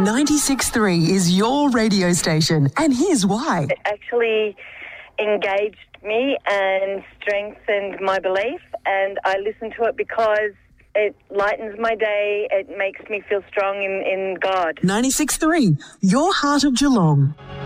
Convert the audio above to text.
96.3 is your radio station, and here's why. It actually engaged me and strengthened my belief, and I listen to it because it lightens my day. It makes me feel strong in God. 96.3, your heart of Geelong.